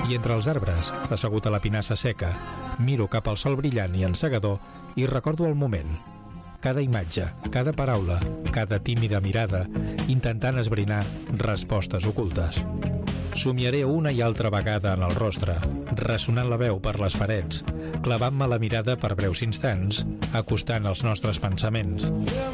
I entre els arbres, assegut a la pinassa seca, miro cap al sol brillant i encegador i recordo el moment. Cada imatge, cada paraula, cada tímida mirada, intentant esbrinar respostes ocultes. Somiaré una i altra vegada en el rostre, ressonant la veu per les parets, clavant-me la mirada per breus instants, acostant els nostres pensaments.